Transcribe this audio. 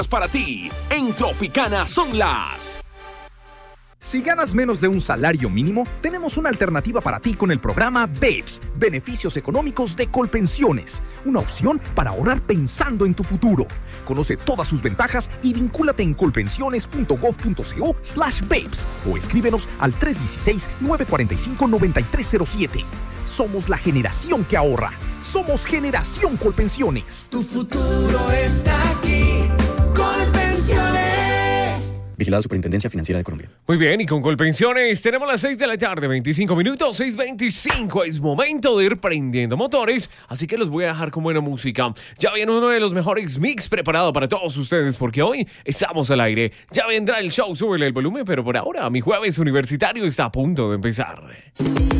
Para ti, en Tropicana son las... Si ganas menos de un salario mínimo, tenemos una alternativa para ti con el programa BEPS, Beneficios Económicos de Colpensiones. Una opción para ahorrar pensando en tu futuro. Conoce todas sus ventajas y vincúlate en colpensiones.gov.co/BEPS o escríbenos al 316-945-9307. Somos la generación que ahorra. Somos Generación Colpensiones. Tu futuro está aquí. Colpensiones. Vigilada Superintendencia Financiera de Colombia. Muy bien, y con Colpensiones tenemos las 6 de la tarde, 25 minutos, 6:25. Es momento de ir prendiendo motores, así que los voy a dejar con buena música. Ya viene uno de los mejores mix preparado para todos ustedes, porque hoy estamos al aire. Ya vendrá el show, súbele el volumen, pero por ahora mi jueves universitario está a punto de empezar.